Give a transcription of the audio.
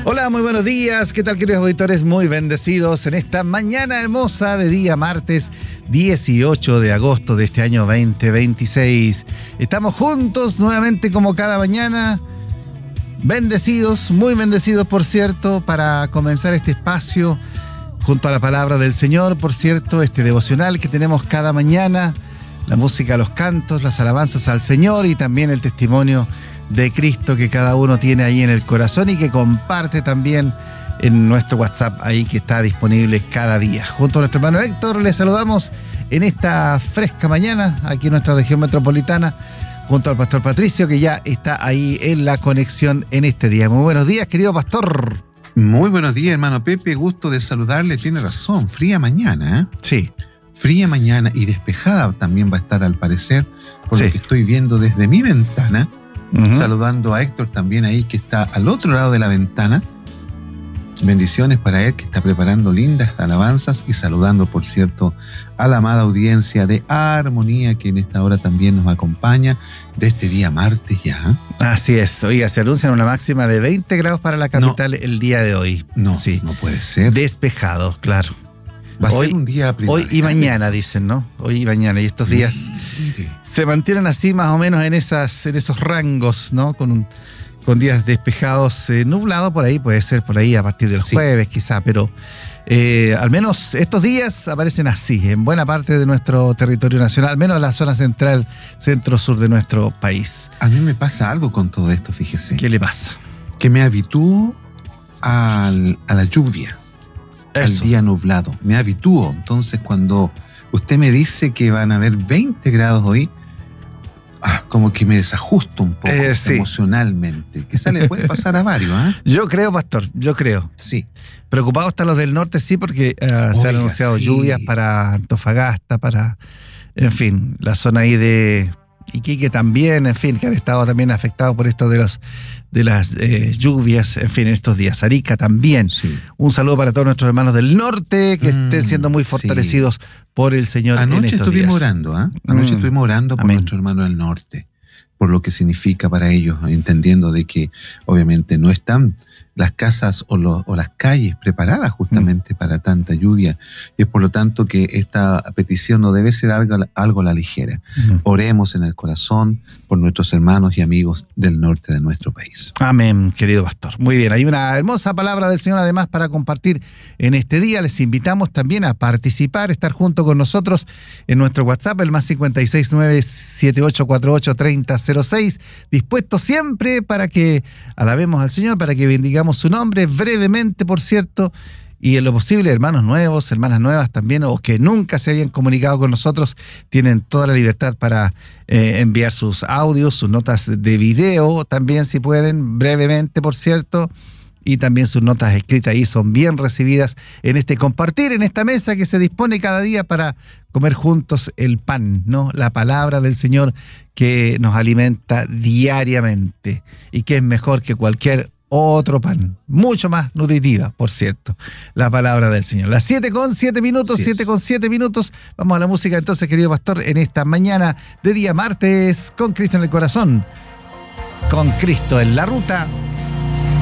Hola, muy buenos días. ¿Qué tal, queridos auditores? Muy bendecidos en esta mañana hermosa de día martes 18 de agosto de este año 2026. Estamos juntos nuevamente como cada mañana. Bendecidos, muy bendecidos, por cierto, para comenzar este espacio junto a la palabra del Señor, por cierto, este devocional que tenemos cada mañana, la música, los cantos, las alabanzas al Señor y también el testimonio de Cristo que cada uno tiene ahí en el corazón y que comparte también en nuestro WhatsApp ahí que está disponible cada día. Junto a nuestro hermano Héctor, les saludamos en esta fresca mañana aquí en nuestra región metropolitana, junto al pastor Patricio que ya está ahí en la conexión en este día. Muy buenos días, querido pastor. Muy buenos días, hermano Pepe, gusto de saludarle. Tiene razón, fría mañana, ¿eh? Sí. Fría mañana y despejada también va a estar al parecer, por lo que estoy viendo desde mi ventana. Saludando a Héctor también ahí que está al otro lado de la ventana. Bendiciones para él que está preparando lindas alabanzas y saludando, por cierto, a la amada audiencia de Armonía que en esta hora también nos acompaña de este día martes ya. Así es. Oiga, se anuncian una máxima de 20 grados para la capital el día de hoy. No, sí. No puede ser. Despejado, claro. Va a ser un día primaveral. Hoy y mañana, dicen, ¿no? Hoy y mañana. Y estos días se mantienen así más o menos en esos rangos, ¿no? Con días despejados, nublados por ahí, puede ser por ahí a partir del jueves quizá, pero al menos estos días aparecen así, en buena parte de nuestro territorio nacional, al menos en la zona central, centro-sur de nuestro país. A mí me pasa algo con todo esto, fíjese. ¿Qué le pasa? Que me habitúo a la lluvia. Al día nublado, me habitúo. Entonces cuando usted me dice que van a haber 20 grados hoy, como que me desajusto un poco emocionalmente. Quizá le puede pasar a varios, ¿eh? Yo creo, pastor, yo creo. Sí. Preocupados están los del norte, sí, porque se han anunciado lluvias para Antofagasta, para, en fin, la zona ahí de Iquique también, en fin, que han estado también afectados por esto de las lluvias, en fin, en estos días. Arica también. Sí. Un saludo para todos nuestros hermanos del norte que estén siendo muy fortalecidos por el Señor en estos días. Anoche estuvimos orando por nuestros hermanos del norte, por lo que significa para ellos, entendiendo de que obviamente no están las casas o las calles preparadas justamente para tanta lluvia, y es por lo tanto que esta petición no debe ser algo a la ligera. Oremos en el corazón por nuestros hermanos y amigos del norte de nuestro país. Amén, querido pastor. Muy bien, hay una hermosa palabra del Señor además para compartir en este día. Les invitamos también a participar, estar junto con nosotros en nuestro WhatsApp, el más 569-7848-3006, dispuesto siempre para que alabemos al Señor, para que bendigamos su nombre brevemente, por cierto, y en lo posible, hermanos nuevos, hermanas nuevas también, o que nunca se hayan comunicado con nosotros, tienen toda la libertad para enviar sus audios, sus notas de video, también si pueden, brevemente, por cierto, y también sus notas escritas ahí son bien recibidas en este compartir, en esta mesa que se dispone cada día para comer juntos el pan, ¿no? La palabra del Señor que nos alimenta diariamente y que es mejor que cualquier otro pan, mucho más nutritiva, por cierto, la palabra del Señor. Las 7:07 minutos, 7:07 minutos. Vamos a la música entonces, querido pastor, en esta mañana de día martes, con Cristo en el corazón, con Cristo en la ruta.